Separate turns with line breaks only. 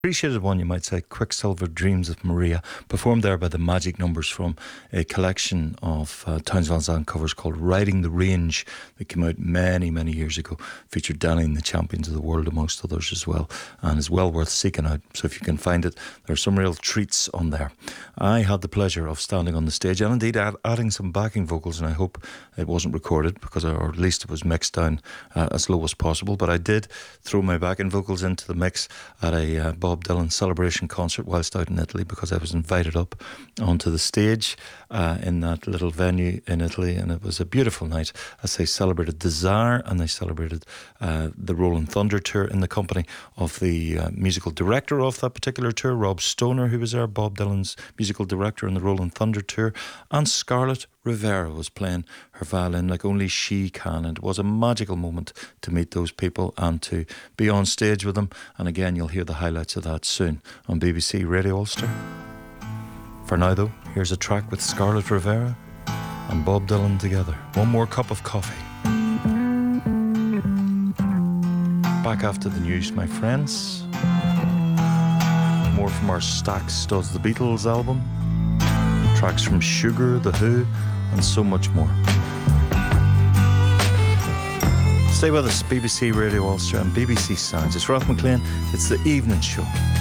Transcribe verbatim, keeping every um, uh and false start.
Appreciated one, you might say. Quicksilver Dreams of Maria, performed there by the Magic Numbers from a collection of uh, Townes Van Zandt covers called Riding the Range that came out many, many years ago. Featured Danny and the Champions of the World amongst others as well, and is well worth seeking out. So if you can find it, there are some real treats on there. I had the pleasure of standing on the stage and indeed add, adding some backing vocals, and I hope it wasn't recorded, because or at least it was mixed down uh, as low as possible. But I did throw my backing vocals into the mix at a uh, Bob Dylan celebration concert whilst out in Italy, because I was invited up onto the stage uh, in that little venue in Italy, and it was a beautiful night as they celebrated Desire, and they celebrated uh, the Rolling Thunder tour in the company of the uh, musical director of that particular tour, Rob Stoner, who was there, Bob Dylan's musical director on the Rolling Thunder tour, and Scarlett Rivera was playing her violin like only she can, and it was a magical moment to meet those people and to be on stage with them. And again, you'll hear the highlights of that soon on B B C Radio Ulster. For now though, here's a track with Scarlett Rivera and Bob Dylan together. One more cup of coffee. Back after the news, my friends. More from our Stax Does the Beatles album, tracks from Sugar, The Who, and so much more. Stay with us, B B C Radio Ulster and B B C Sounds. It's Ralph McLean. It's the evening show.